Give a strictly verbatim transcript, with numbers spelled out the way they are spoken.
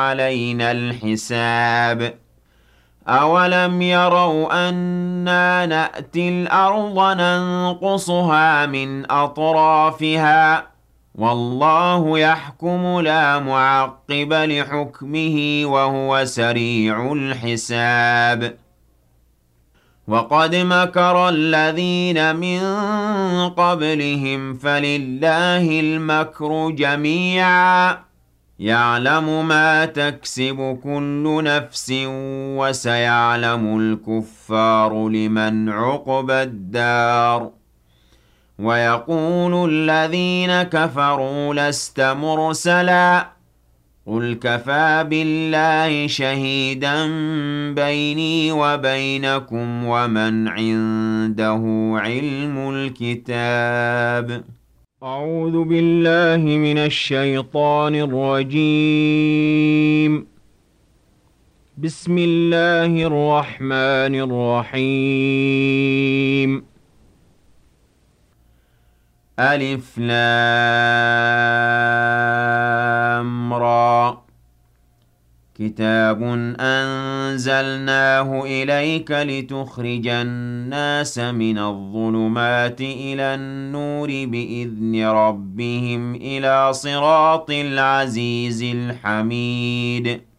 علينا الحساب أولم يروا أنا نأتي الأرض ننقصها من أطرافها والله يحكم لا معقب لحكمه وهو سريع الحساب وقد مكر الذين من قبلهم فلله المكر جميعا يعلم ما تكسب كل نفس وسيعلم الكفار لمن عقبى الدار ويقول الذين كفروا لست مرسلا قل كفى بالله شهيدا بيني وبينكم ومن عنده علم الكتاب أعوذ بالله من الشيطان الرجيم بسم الله الرحمن الرحيم ألف لام را كتاب أنزلناه إليك لتخرج الناس من الظلمات إلى النور بإذن ربهم إلى صراط العزيز الحميد